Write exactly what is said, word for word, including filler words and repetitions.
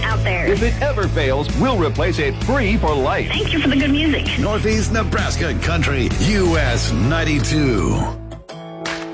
out there. If it ever fails, we'll replace it free for life. Thank you for the good music. Northeast Nebraska Country, U S ninety-two.